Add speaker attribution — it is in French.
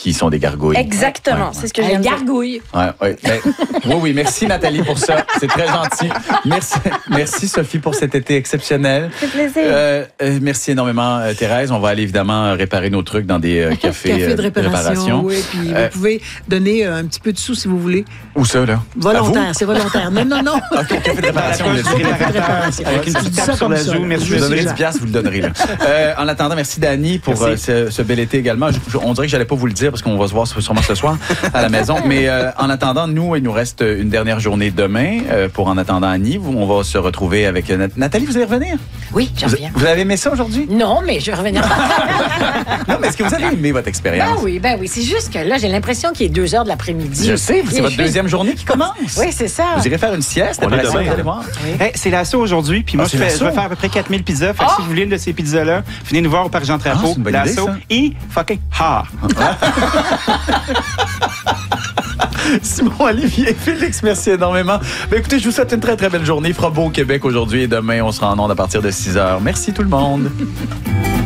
Speaker 1: qui sont des gargouilles.
Speaker 2: Exactement, c'est ce que j'ai
Speaker 3: gargouille.
Speaker 1: Oui, merci Nathalie pour ça. C'est très gentil. Merci Sophie pour cet été exceptionnel.
Speaker 2: C'est plaisir.
Speaker 1: Merci énormément Thérèse. On va aller évidemment réparer nos trucs dans des cafés
Speaker 3: de réparation. Oui, puis vous pouvez donner un petit peu de sous si vous voulez.
Speaker 1: Où ça, là?
Speaker 3: Volontaire, c'est volontaire. Non.
Speaker 1: OK, café de réparation.
Speaker 4: Avec une petite tape sur la joue. Merci.
Speaker 1: Je vous donnerai 10$, vous le donnerez. Là. En attendant, merci Dani pour ce bel été également. On dirait que j'allais pas vous le dire parce qu'on va se voir sûrement ce soir à la maison. Mais en attendant, il nous reste une dernière journée demain pour En attendant Annie. On va se retrouver avec Nathalie. Vous allez revenir?
Speaker 3: Oui, j'en reviens.
Speaker 1: Vous avez aimé ça aujourd'hui?
Speaker 3: Non, mais je vais revenir.
Speaker 1: Non, mais est-ce que vous avez aimé votre expérience?
Speaker 3: Ben oui. C'est juste que là, j'ai l'impression qu'il est 2h de l'après-midi.
Speaker 1: Je sais, c'est votre deuxième journée qui commence.
Speaker 3: Oui, c'est ça.
Speaker 1: Vous irez faire une sieste.
Speaker 4: On est demain.
Speaker 1: Vous allez voir.
Speaker 4: Oui. Hey, c'est l'assaut aujourd'hui, puis moi, je vais faire à peu près 4000 pizzas. Fait que si vous voulez une de ces pizzas-là, venez nous voir au Parc Jean-Trapeau.
Speaker 1: C'est une bonne
Speaker 4: L'assaut
Speaker 1: idée,
Speaker 4: et fucking ha!
Speaker 1: Simon, Olivier, Félix, merci énormément. Écoutez, je vous souhaite une très, très belle journée. Il fera beau au Québec aujourd'hui et demain, on sera en ondes à partir de 6h. Merci tout le monde.